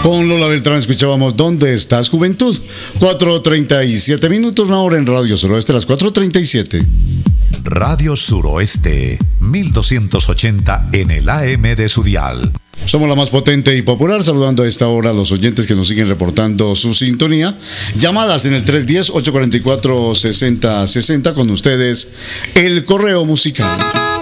Con Lola Beltrán escuchábamos ¿Dónde estás, juventud? 4:37 minutos, una hora en Radio Suroeste, las 4:37. Radio Suroeste, 1280 en el AM de su dial. Somos la más potente y popular, saludando a esta hora a los oyentes que nos siguen reportando su sintonía. Llamadas en el 310-844-6060, con ustedes, el correo musical.